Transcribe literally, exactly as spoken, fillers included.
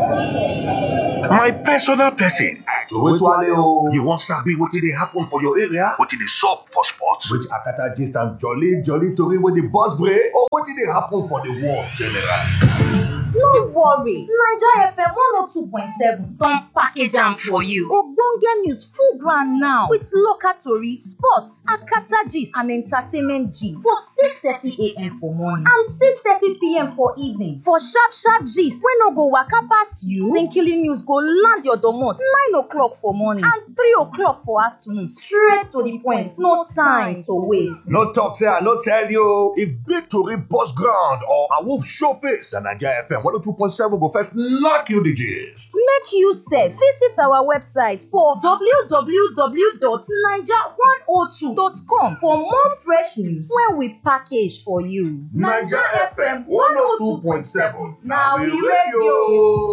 My personal person. Towale You wan sabi wetin dey happen for your area? Wetin dey sup for sports? Which Akata gist and jolly jolly tori wey dey burst brain or wetin dey happen for the world generally. No worry, Naija F M one oh two point seven don package am for you. Ogbonge news full ground now with local tori, sports, akata gist and entertainment gist for six thirty a m for morning and six thirty p m for evening. For sharp sharp gist wey no go waka pass you, Tinkily news go land your domot nine o'clock for morning and three o'clock for afternoon. Straight to the point, no time to waste. No talk say I no tell you. If big tori burst ground or a wolf show face, na Naija F M one oh two point seven go first knock you the gist. Make you sef visit our website for w w w dot naija one oh two dot com for more fresh news wey we package for you. Naija F M one oh two point seven na we radio.